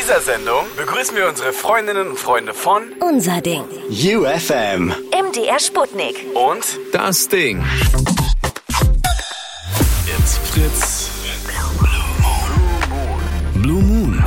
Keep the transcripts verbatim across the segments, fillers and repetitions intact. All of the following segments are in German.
dieser Sendung begrüßen wir unsere Freundinnen und Freunde von Unser Ding. U F M. M D R Sputnik. Und Das Ding. It's Fritz. Blue Moon.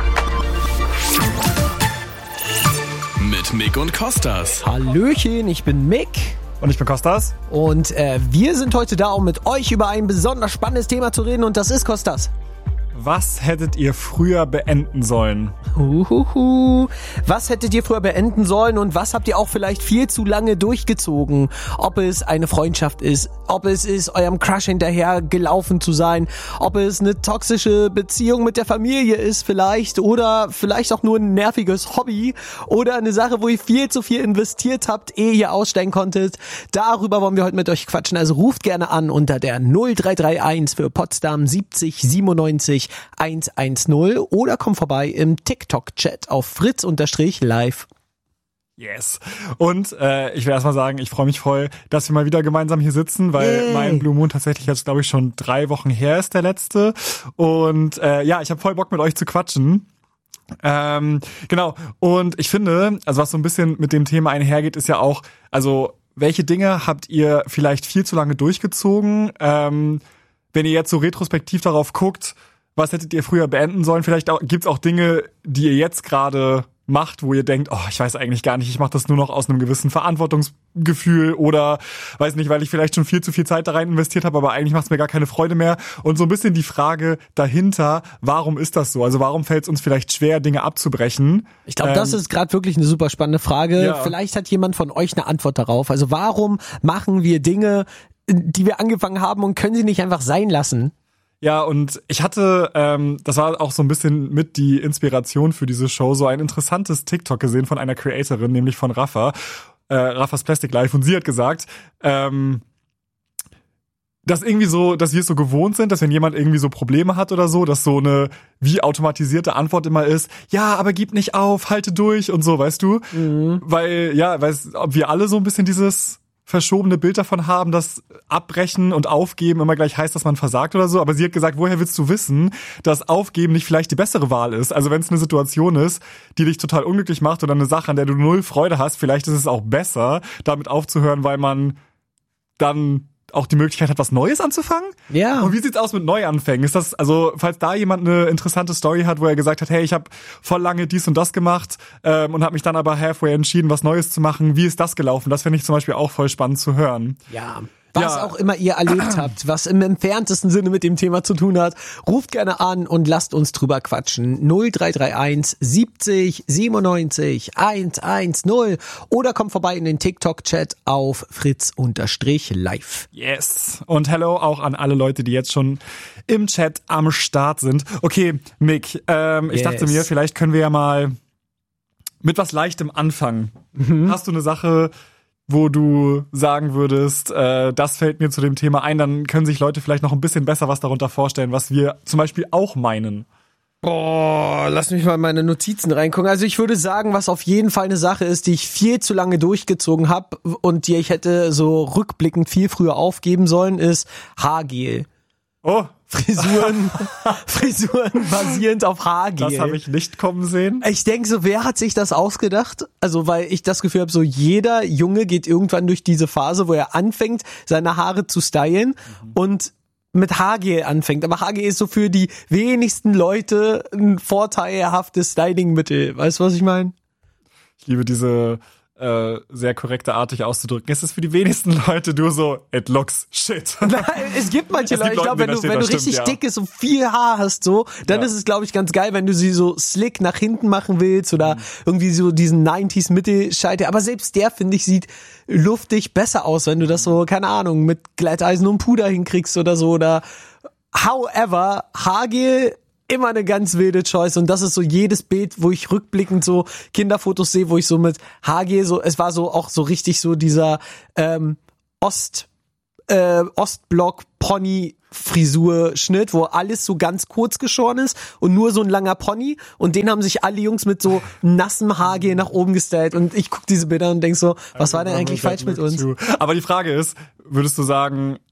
Mit Mick und Kostas. Hallöchen, ich bin Mick. Und ich bin Kostas. Und äh, wir sind heute da, um mit euch über ein besonders spannendes Thema zu reden. Und das ist Kostas. Was hättet ihr früher beenden sollen? Huhuhu. Was hättet ihr früher beenden sollen und was habt ihr auch vielleicht viel zu lange durchgezogen? Ob es eine Freundschaft ist, ob es ist, eurem Crush hinterher gelaufen zu sein, ob es eine toxische Beziehung mit der Familie ist vielleicht oder vielleicht auch nur ein nerviges Hobby oder eine Sache, wo ihr viel zu viel investiert habt, ehe ihr aussteigen konntet. Darüber wollen wir heute mit euch quatschen. Also ruft gerne an unter der null drei drei eins für Potsdam siebzig siebenundneunzig hundertzehn oder kommt vorbei im TikTok-Chat auf fritz-live. Yes. Und äh, ich will erstmal sagen, ich freue mich voll, dass wir mal wieder gemeinsam hier sitzen, weil Yay. mein Blue Moon tatsächlich jetzt, glaube ich, schon drei Wochen her ist, der letzte. Und äh, ja, ich habe voll Bock, mit euch zu quatschen. Ähm, genau. Und ich finde, also was so ein bisschen mit dem Thema einhergeht, ist ja auch, also welche Dinge habt ihr vielleicht viel zu lange durchgezogen? Ähm, wenn ihr jetzt so retrospektiv darauf guckt, was hättet ihr früher beenden sollen? Vielleicht auch, gibt's auch Dinge, die ihr jetzt gerade macht, wo ihr denkt, oh, ich weiß eigentlich gar nicht, ich mache das nur noch aus einem gewissen Verantwortungsgefühl oder weiß nicht, weil ich vielleicht schon viel zu viel Zeit da rein investiert habe, aber eigentlich macht es mir gar keine Freude mehr. Und so ein bisschen die Frage dahinter, warum ist das so? Also warum fällt es uns vielleicht schwer, Dinge abzubrechen? Ich glaube, ähm, das ist gerade wirklich eine super spannende Frage. Ja. Vielleicht hat jemand von euch eine Antwort darauf. Also warum machen wir Dinge, die wir angefangen haben und können sie nicht einfach sein lassen? Ja, und ich hatte, ähm, das war auch so ein bisschen mit die Inspiration für diese Show, so ein interessantes TikTok gesehen von einer Creatorin, nämlich von Rafa, äh, Rafas Plastic Life. Und sie hat gesagt, ähm, dass irgendwie so, dass wir es so gewohnt sind, dass wenn jemand irgendwie so Probleme hat oder so, dass so eine wie automatisierte Antwort immer ist, ja, aber gib nicht auf, halte durch und so, weißt du? Mhm. Weil, ja, weiß, ob wir alle so ein bisschen dieses verschobene Bild davon haben, dass Abbrechen und Aufgeben immer gleich heißt, dass man versagt oder so. Aber sie hat gesagt, woher willst du wissen, dass Aufgeben nicht vielleicht die bessere Wahl ist? Also wenn es eine Situation ist, die dich total unglücklich macht oder eine Sache, an der du null Freude hast, vielleicht ist es auch besser, damit aufzuhören, weil man dann auch die Möglichkeit hat, was Neues anzufangen? Ja. Und wie sieht's aus mit Neuanfängen? Ist das, also, falls da jemand eine interessante Story hat, wo er gesagt hat, hey, ich habe voll lange dies und das gemacht ähm, und habe mich dann aber halfway entschieden, was Neues zu machen. Wie ist das gelaufen? Das finde ich zum Beispiel auch voll spannend zu hören. Ja. Was Ja. auch immer ihr erlebt habt, was im entferntesten Sinne mit dem Thema zu tun hat, ruft gerne an und lasst uns drüber quatschen. null drei drei eins siebzig siebenundneunzig hundertzehn oder kommt vorbei in den TikTok-Chat auf fritz-live. Yes. Und hello auch an alle Leute, die jetzt schon im Chat am Start sind. Okay, Mick, ähm, ich Yes. dachte mir, vielleicht können wir ja mal mit was Leichtem anfangen. Mhm. Hast du eine Sache, wo du sagen würdest, äh, das fällt mir zu dem Thema ein, dann können sich Leute vielleicht noch ein bisschen besser was darunter vorstellen, was wir zum Beispiel auch meinen. Boah, lass mich mal in meine Notizen reingucken. Also ich würde sagen, was auf jeden Fall eine Sache ist, die ich viel zu lange durchgezogen habe und die ich hätte so rückblickend viel früher aufgeben sollen, ist Haargel. Oh, Frisuren, Frisuren basierend auf Haargel. das habe ich nicht kommen sehen. Ich denke so, wer hat sich das ausgedacht? Also, weil ich das Gefühl habe, so jeder Junge geht irgendwann durch diese Phase, wo er anfängt, seine Haare zu stylen mhm. und mit Haargel anfängt. Aber Haargel ist so für die wenigsten Leute ein vorteilhaftes Stylingmittel. Weißt du, was ich meine? Ich liebe diese äh, sehr korrekte Art, dich auszudrücken. Es ist für die wenigsten Leute nur so, it looks shit. Nein, es gibt manche Es Leute, gibt ich glaube, wenn Leute, du, denen wenn das du stimmt, richtig ja. dick ist und viel Haar hast, so, dann Ja. ist es, glaube ich, ganz geil, wenn du sie so slick nach hinten machen willst oder irgendwie so diesen neunziger Mittelscheitel. Aber selbst der, finde ich, sieht luftig besser aus, wenn du das so, keine Ahnung, mit Glätteisen und Puder hinkriegst oder so. Oder however, Haargel immer eine ganz wilde Choice und das ist so jedes Bild, wo ich rückblickend so Kinderfotos sehe, wo ich so mit Haargel so, es war so auch so richtig so dieser ähm, Ost äh, Ostblock Pony Frisurschnitt, wo alles so ganz kurz geschoren ist und nur so ein langer Pony und den haben sich alle Jungs mit so nassem Haargel nach oben gestylt und ich guck diese Bilder und denk so, was war denn eigentlich falsch mit uns? Aber die Frage ist, würdest du sagen,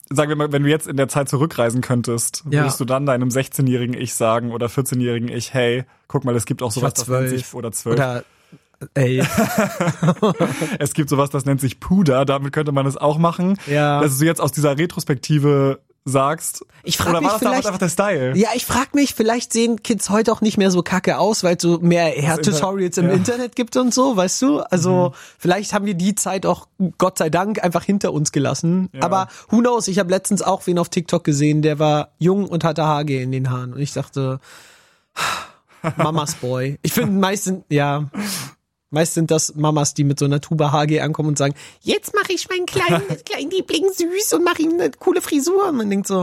sagen wir mal, wenn du jetzt in der Zeit zurückreisen könntest, Ja. würdest du dann deinem sechzehnjährigen Ich sagen oder vierzehnjährigen Ich, hey, guck mal, es gibt auch sowas, Ich war das nennt zwölf. sich, oder zwölf. Oder ey. Es gibt sowas, das nennt sich Puder, damit könnte man es auch machen. Ja. Dass du jetzt aus dieser Retrospektive sagst. Ich frag oder mich war das damals vielleicht- einfach der Style? Ja, ich frag mich, vielleicht sehen Kids heute auch nicht mehr so kacke aus, weil es so mehr Hair-Tutorials im ja. Internet gibt und so, weißt du? Also vielleicht haben wir die Zeit auch, Gott sei Dank, einfach hinter uns gelassen. Ja. Aber who knows, ich habe letztens auch wen auf TikTok gesehen, der war jung und hatte Haargel in den Haaren. Und ich dachte, Mamas Boy. Ich finde meistens, ja... Meist sind das Mamas, die mit so einer Tuba Haargel ankommen und sagen, jetzt mache ich meinen kleinen, kleinen Liebling süß und mache ihm eine coole Frisur. Und man denkt so,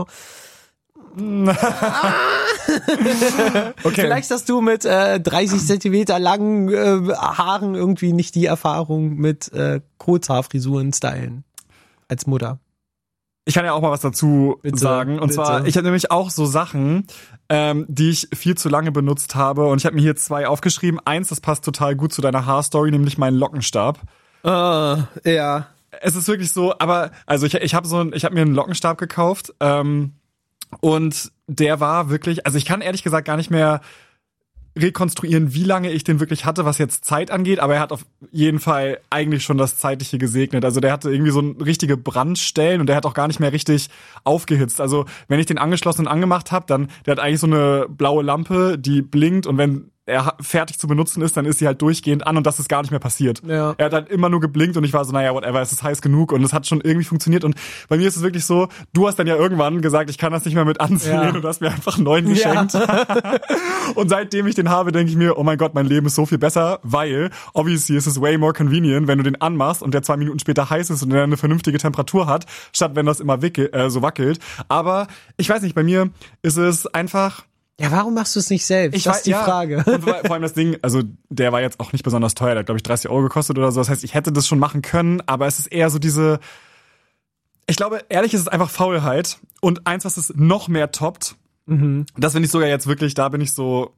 Okay. vielleicht hast du mit äh, dreißig Zentimeter langen äh, Haaren irgendwie nicht die Erfahrung mit äh, Kurzhaarfrisuren stylen als Mutter. Ich kann ja auch mal was dazu Bitte, sagen. Und bitte. zwar, ich habe nämlich auch so Sachen, ähm, die ich viel zu lange benutzt habe. Und ich habe mir hier zwei aufgeschrieben. Eins, das passt total gut zu deiner Haarstory, nämlich meinen Lockenstab. Ah, ja. Es ist wirklich so, aber also ich, ich habe so, ein- ich habe mir einen Lockenstab gekauft ähm, und der war wirklich, also ich kann ehrlich gesagt gar nicht mehr rekonstruieren, wie lange ich den wirklich hatte, was jetzt Zeit angeht, aber er hat auf jeden Fall eigentlich schon das Zeitliche gesegnet. Also der hatte irgendwie so ein richtige Brandstellen und der hat auch gar nicht mehr richtig aufgehitzt. Also wenn ich den angeschlossen und angemacht habe, dann, der hat eigentlich so eine blaue Lampe, die blinkt und wenn er ha- fertig zu benutzen ist, dann ist sie halt durchgehend an und das ist gar nicht mehr passiert. Ja. Er hat halt immer nur geblinkt und ich war so, naja, whatever, es ist heiß genug und es hat schon irgendwie funktioniert und bei mir ist es wirklich so, du hast dann ja irgendwann gesagt, ich kann das nicht mehr mit ansehen Ja. und du hast mir einfach einen neuen geschenkt. Und seitdem ich den habe, denke ich mir, oh mein Gott, mein Leben ist so viel besser, weil obviously ist es way more convenient, wenn du den anmachst und der zwei Minuten später heiß ist und der eine vernünftige Temperatur hat, statt wenn das immer wickel, äh, so wackelt. Aber ich weiß nicht, bei mir ist es einfach... Ja, warum machst du es nicht selbst? Ich das weiß, ist die ja. Frage. Und vor vor allem das Ding, also der war jetzt auch nicht besonders teuer, der hat glaube ich dreißig Euro gekostet oder so. Das heißt, ich hätte das schon machen können, aber es ist eher so diese, ich glaube, ehrlich ist es einfach Faulheit. Und eins, was es noch mehr toppt, Mhm. das finde ich sogar jetzt wirklich, da bin ich so,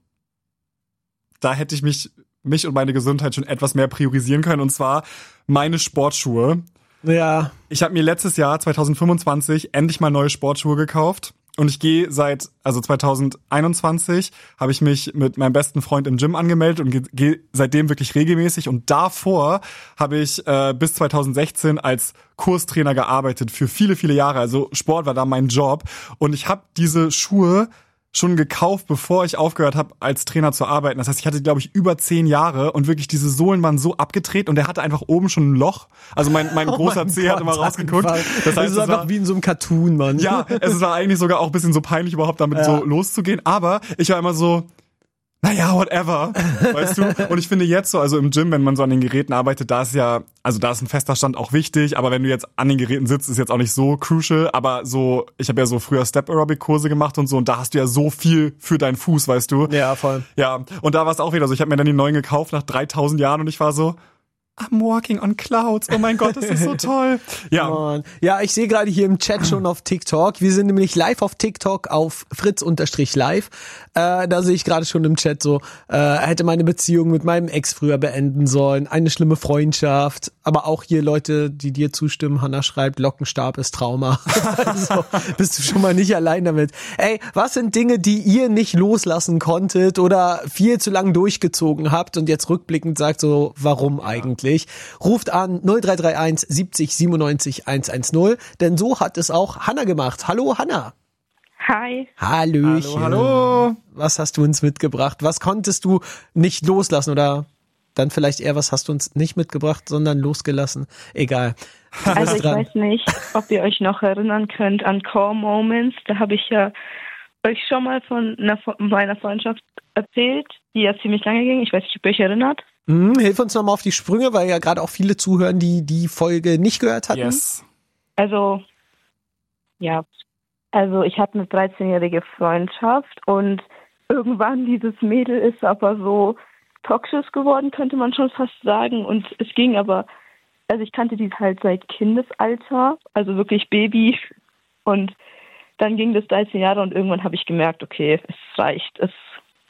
da hätte ich mich, mich und meine Gesundheit schon etwas mehr priorisieren können. Und zwar meine Sportschuhe. Ja. Ich habe mir letztes Jahr, zwanzig fünfundzwanzig, endlich mal neue Sportschuhe gekauft. Und ich gehe seit, also zwanzig einundzwanzig, habe ich mich mit meinem besten Freund im Gym angemeldet und gehe geh seitdem wirklich regelmäßig. Und davor habe ich äh, bis zwanzig sechzehn als Kurstrainer gearbeitet für viele, viele Jahre. Also Sport war da mein Job. Und ich habe diese Schuhe schon gekauft, bevor ich aufgehört habe, als Trainer zu arbeiten. Das heißt, ich hatte, glaube ich, über zehn Jahre und wirklich diese Sohlen waren so abgedreht und der hatte einfach oben schon ein Loch. Also mein, mein großer Zeh hat immer rausgeguckt. Das Das heißt, ist es einfach war, wie in so einem Cartoon, Mann. ja, es war eigentlich sogar auch ein bisschen so peinlich, überhaupt damit Ja. so loszugehen. Aber ich war immer so, naja, whatever, weißt du? Und ich finde jetzt so, also im Gym, wenn man so an den Geräten arbeitet, da ist ja, also da ist ein fester Stand auch wichtig, aber wenn du jetzt an den Geräten sitzt, ist jetzt auch nicht so crucial, aber so, ich habe ja so früher Step-Aerobic-Kurse gemacht und so und da hast du ja so viel für deinen Fuß, weißt du? Ja, voll. Ja, und da war es auch wieder so, ich habe mir dann die neuen gekauft nach dreitausend Jahren und ich war so, I'm walking on clouds, oh mein Gott, das ist so toll. Ja, Mann. Ja, ich sehe gerade hier im Chat schon auf TikTok. Wir sind nämlich live auf TikTok auf fritz-live. Äh, da sehe ich gerade schon im Chat so, äh, hätte meine Beziehung mit meinem Ex früher beenden sollen. Eine schlimme Freundschaft. Aber auch hier Leute, die dir zustimmen. Hannah schreibt, Lockenstab ist Trauma. Also bist du schon mal nicht allein damit. Ey, was sind Dinge, die ihr nicht loslassen konntet oder viel zu lang durchgezogen habt und jetzt rückblickend sagt so, warum eigentlich? Ruft an null drei drei eins siebzig siebenundneunzig hundertzehn, denn so hat es auch Hannah gemacht. Hallo Hannah. Hi. Hallöchen. hallo, hallo. Was hast du uns mitgebracht? Was konntest du nicht loslassen oder dann vielleicht eher, was hast du uns nicht mitgebracht, sondern losgelassen? Egal. Du Also bist ich dran. weiß nicht, ob ihr euch noch erinnern könnt an Core Moments. Da habe ich ja euch schon mal von einer, meiner Freundschaft erzählt, die ja ziemlich lange ging. Ich weiß nicht, ob ihr euch erinnert. Hm, hilf uns nochmal auf die Sprünge, weil ja gerade auch viele zuhören, die die Folge nicht gehört hatten. yes. Also, ja. Also ich hatte eine dreizehnjährige Freundschaft und irgendwann dieses Mädel ist aber so toxisch geworden, könnte man schon fast sagen. Und es ging aber, also ich kannte die halt seit Kindesalter, also wirklich Baby. Und dann ging das dreizehn Jahre und irgendwann habe ich gemerkt, okay, es reicht. Es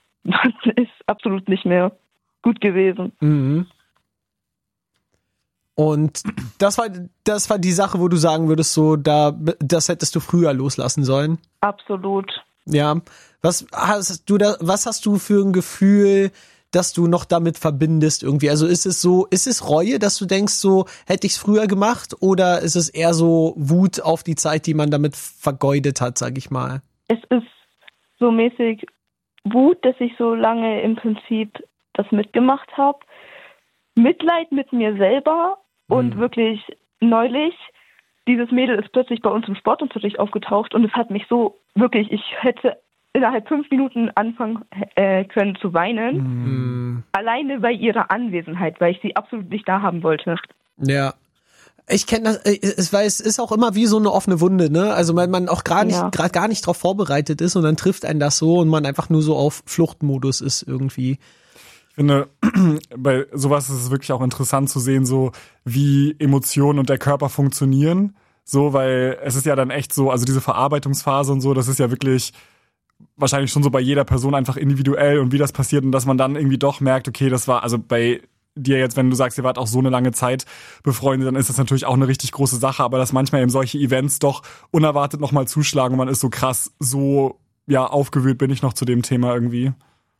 ist absolut nicht mehr gut gewesen. Mhm. Und das war, das war die Sache, wo du sagen würdest, so, da, das hättest du früher loslassen sollen. Absolut. Ja. Was hast du da, was hast du für ein Gefühl, dass du noch damit verbindest irgendwie? Also ist es so, ist es Reue, dass du denkst, so, hätte ich es früher gemacht, oder ist es eher so Wut auf die Zeit, die man damit vergeudet hat, sag ich mal? Es ist so mäßig Wut, dass ich so lange im Prinzip das mitgemacht habe. Mitleid mit mir selber und mhm. wirklich neulich, dieses Mädel ist plötzlich bei uns im Sportunterricht aufgetaucht und es hat mich so wirklich, ich hätte innerhalb fünf Minuten anfangen äh, können zu weinen. Mhm. Alleine bei ihrer Anwesenheit, weil ich sie absolut nicht da haben wollte. Ja. Ich kenne das, es, weil es ist auch immer wie so eine offene Wunde, ne? Also wenn man auch gerade nicht, Ja. gerade gar nicht drauf vorbereitet ist und dann trifft einen das so und man einfach nur so auf Fluchtmodus ist irgendwie. Ich finde, bei sowas ist es wirklich auch interessant zu sehen, so wie Emotionen und der Körper funktionieren. So, weil es ist ja dann echt so, also diese Verarbeitungsphase und so, das ist ja wirklich wahrscheinlich schon so bei jeder Person einfach individuell und wie das passiert und dass man dann irgendwie doch merkt, okay, das war, also bei dir jetzt, wenn du sagst, ihr wart auch so eine lange Zeit befreundet, dann ist das natürlich auch eine richtig große Sache, aber dass manchmal eben solche Events doch unerwartet nochmal zuschlagen und man ist so krass, so, ja, aufgewühlt bin ich noch zu dem Thema irgendwie.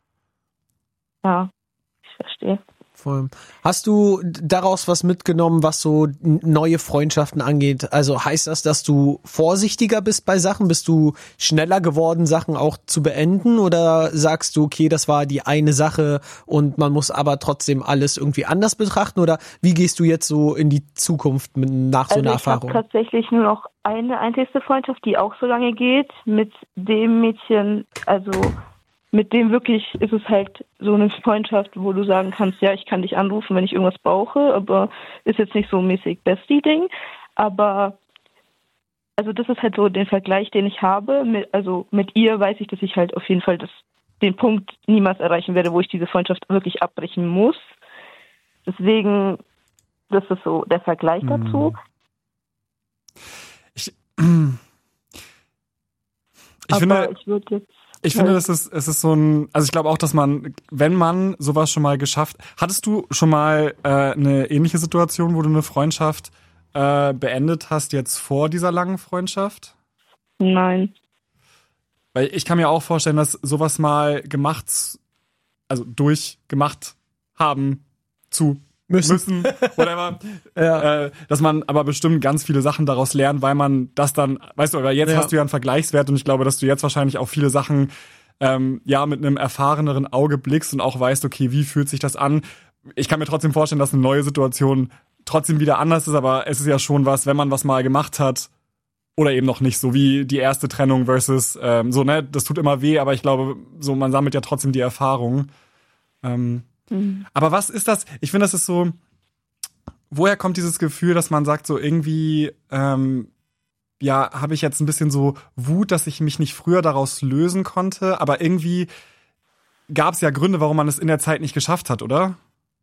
Ja, ich verstehe. Voll. Hast du daraus was mitgenommen, was so neue Freundschaften angeht? Also heißt das, dass du vorsichtiger bist bei Sachen? Bist du schneller geworden, Sachen auch zu beenden? Oder sagst du, okay, das war die eine Sache und man muss aber trotzdem alles irgendwie anders betrachten? Oder wie gehst du jetzt so in die Zukunft mit, nach so Also einer ich habe Erfahrung? tatsächlich nur noch eine einzigste Freundschaft, die auch so lange geht, mit dem Mädchen, also mit dem wirklich ist es halt so eine Freundschaft, wo du sagen kannst, ja, ich kann dich anrufen, wenn ich irgendwas brauche, aber ist jetzt nicht so mäßig Bestie-Ding. Aber also das ist halt so der Vergleich, den ich habe. Mit, also mit ihr weiß ich, dass ich halt auf jeden Fall das, den Punkt niemals erreichen werde, wo ich diese Freundschaft wirklich abbrechen muss. Deswegen, das ist so der Vergleich dazu. Ich, ich aber finde, ich würde jetzt Ich finde, das ist, es ist so ein, also ich glaube auch, dass man, wenn man sowas schon mal geschafft, hattest du schon mal äh, eine ähnliche Situation, wo du eine Freundschaft äh, beendet hast, jetzt vor dieser langen Freundschaft? Nein. Weil ich kann mir auch vorstellen, dass sowas mal gemacht, also durchgemacht haben zu müssen, müssen whatever, Ja. äh, dass man aber bestimmt ganz viele Sachen daraus lernt, weil man das dann, weißt du, weil jetzt Ja. hast du ja einen Vergleichswert und ich glaube, dass du jetzt wahrscheinlich auch viele Sachen ähm, ja mit einem erfahreneren Auge blickst und auch weißt, okay, wie fühlt sich das an? Ich kann mir trotzdem vorstellen, dass eine neue Situation trotzdem wieder anders ist, aber es ist ja schon was, wenn man was mal gemacht hat oder eben noch nicht, so wie die erste Trennung versus ähm, so, ne, das tut immer weh, aber ich glaube, so man sammelt ja trotzdem die Erfahrung. Ähm, Aber was ist das? Ich finde, das ist so, woher kommt dieses Gefühl, dass man sagt, so irgendwie, ähm, ja, habe ich jetzt ein bisschen so Wut, dass ich mich nicht früher daraus lösen konnte, aber irgendwie gab es ja Gründe, warum man es in der Zeit nicht geschafft hat, oder?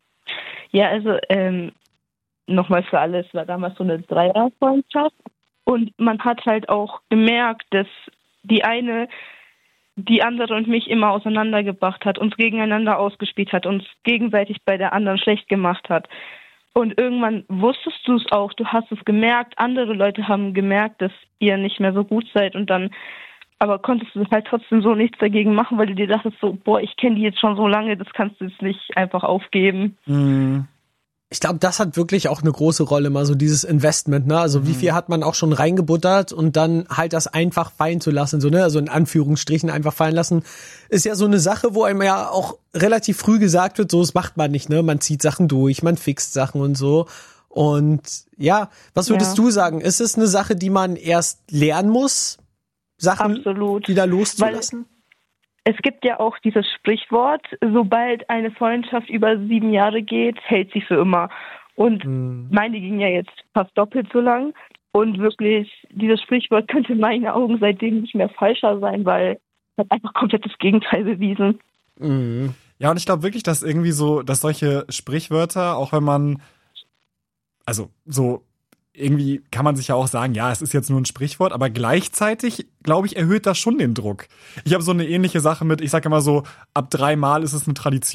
Ja, also ähm, nochmal für alle, es war damals so eine Dreierfreundschaft und man hat halt auch gemerkt, dass die eine die andere und mich immer auseinandergebracht hat, uns gegeneinander ausgespielt hat, uns gegenseitig bei der anderen schlecht gemacht hat. Und irgendwann wusstest du es auch, du hast es gemerkt, andere Leute haben gemerkt, dass ihr nicht mehr so gut seid und dann, aber konntest du halt trotzdem so nichts dagegen machen, weil du dir dachtest so, boah, ich kenne die jetzt schon so lange, das kannst du jetzt nicht einfach aufgeben. Mhm. Ich glaube, das hat wirklich auch eine große Rolle, mal so dieses Investment, ne? Also wie viel hat man auch schon reingebuttert und dann halt das einfach fallen zu lassen, so, ne? Also in Anführungsstrichen einfach fallen lassen, ist ja so eine Sache, wo einem ja auch relativ früh gesagt wird, so, das macht man nicht, ne? Man zieht Sachen durch, man fixt Sachen und so. Und ja, was würdest Ja. du sagen? Ist es eine Sache, die man erst lernen muss, Sachen Absolut. wieder loszulassen? Es gibt ja auch dieses Sprichwort, sobald eine Freundschaft über sieben Jahre geht, hält sie für immer. Und Hm. meine ging ja jetzt fast doppelt so lang. Und wirklich, dieses Sprichwort könnte in meinen Augen seitdem nicht mehr falscher sein, weil es hat einfach komplett das Gegenteil bewiesen. Mhm. Ja, und ich glaube wirklich, dass irgendwie so, dass solche Sprichwörter, auch wenn man, also so, irgendwie kann man sich ja auch sagen, ja, es ist jetzt nur ein Sprichwort, aber gleichzeitig, glaube ich, erhöht das schon den Druck. Ich habe so eine ähnliche Sache mit, ich sage immer so, ab dreimal ist es eine Tradition.